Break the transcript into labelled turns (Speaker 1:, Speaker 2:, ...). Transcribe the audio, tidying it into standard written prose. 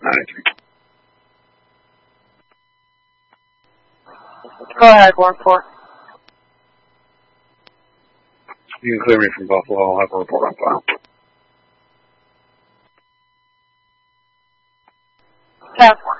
Speaker 1: 93.
Speaker 2: Go ahead, 1-4.
Speaker 1: You can clear me from Buffalo. I'll have a report on file.
Speaker 2: Task